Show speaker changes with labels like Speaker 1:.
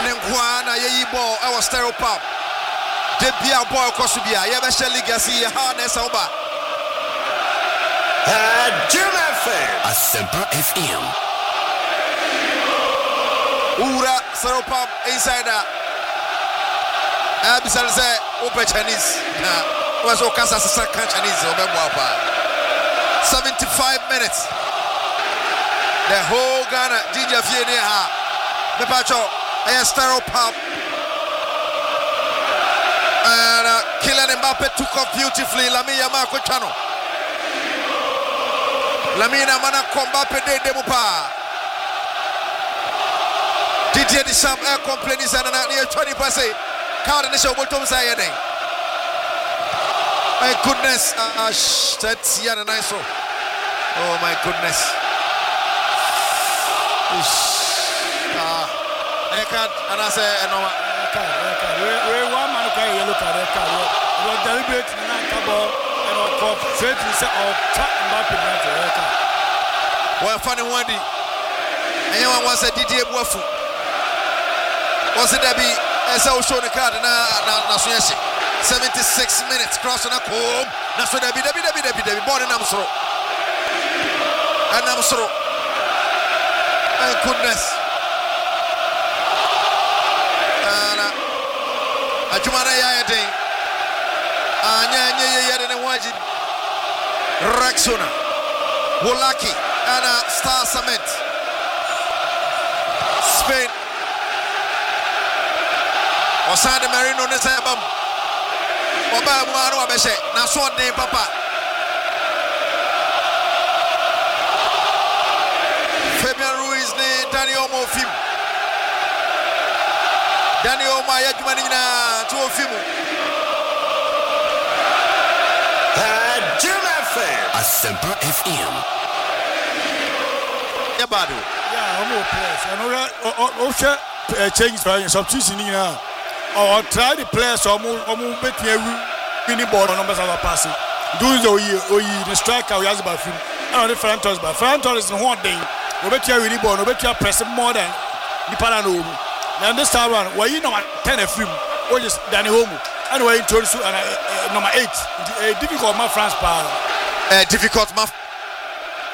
Speaker 1: Nenkwana yeyi ball our stereo pop. Debia ball kosubia. Yebeshe legacy harness oba.
Speaker 2: Jim FM. Asempa FM.
Speaker 1: Ura stereo pop insider. Abisal say open Chinese. Was okasa second Chinese obemwa 75 minutes. The whole Ghana Ginger Fiene ha. The Pacho a stereo pop. And Kylian Mbappe took off beautifully. Lamine Marco Chano. Lamine Mana Mbappe de Demupa. Didier Deschamps air complaint is near 20%. Card in the show, Bolton Sayane. My goodness, that's Yana Niso. Oh my goodness. I can't, and I say, no,
Speaker 3: we one man can yellow card, we deliberate in the ball and our cop straight to say, or tap Mbappe.
Speaker 1: Well, funny one day, anyone wants a Didier Boafu. Was it Debbie as I was showing the card? Now, 76 minutes, crossing up home. That's what Debbie, born in Amstro. And Amstro. My goodness. Ajumana Yayade. Anya Wajid. Rexona. Wolaki. And Star Cement. Spain. Osade Marino Nesabam. Oba Muano Abeshe. Naswan name Papa. Fabian Ruiz ne Daniel Mofim. Daniel Maya Jumanina to Fimu.
Speaker 2: Jim FM. Asempa FM.
Speaker 1: Yabadu.
Speaker 3: Yeah, I'm more players. And all change for substitution now. Or try the players or move between winning ball numbers of passing. Do the striker we ask about him. I don't know Ferran Torres, but Ferran Torres is one thing. We bet you winning ball, we bet you press more than the Parano. Now this time around, where you know 10 of film, or just Danny Homo, and we're introduced to number 8. Difficult, my France power.
Speaker 1: Difficult, my